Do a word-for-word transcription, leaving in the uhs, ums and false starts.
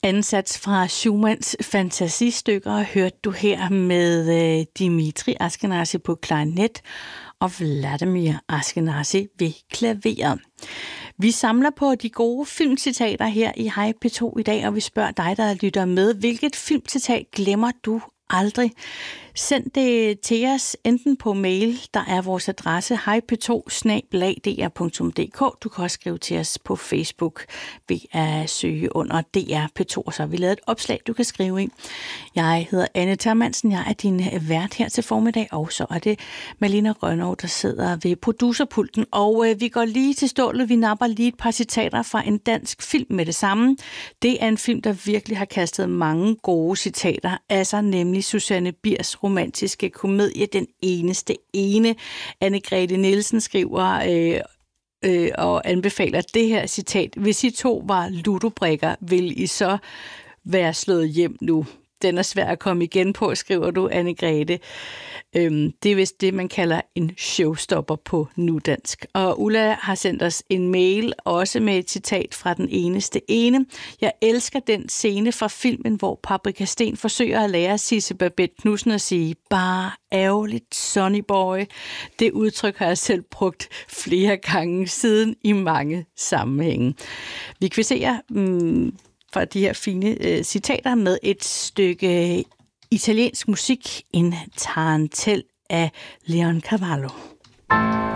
Ansats fra Schumanns fantasistykker hørte du her med øh, Dimitri Ashkenazy på klarinet og Vladimir Ashkenazy ved klaveret. Vi samler på de gode filmcitater her i Hej P to i dag, og vi spørger dig, der lytter med, hvilket filmcitat glemmer du aldrig? Send det til os enten på mail, der er vores adresse hej p to snabel-a d r punktum d k. Du kan også skrive til os på Facebook ved at søge under D R P to, og så har vi lavet et opslag, du kan skrive i. Jeg hedder Anne Thermansen, jeg er din vært her til formiddag, og så er det Malina Rønnow, der sidder ved producerpulten, og øh, vi går lige til stålet, vi napper lige et par citater fra en dansk film med det samme. Det er en film, der virkelig har kastet mange gode citater af sig, nemlig Susanne Biers romantiske komedie Den eneste ene. Anne-Grethe Nielsen skriver øh, øh, og anbefaler det her citat. Hvis I to var ludobrikker, vil I så være slået hjem nu? Den er svær at komme igen på, skriver du, Anne-Grethe. Øhm, det er vist det, man kalder en showstopper på nudansk. Og Ulla har sendt os en mail, også med et citat fra Den eneste ene. Jeg elsker den scene fra filmen, hvor Paprika Steen forsøger at lære Sisse Babett Knudsen at sige, bare ærgerligt, Sonny Boy. Det udtryk har jeg selv brugt flere gange siden i mange sammenhænge. Vi kvitterer mm, fra de her fine øh, citater med et stykke italiensk musik, en tarantel af Leon Cavallo.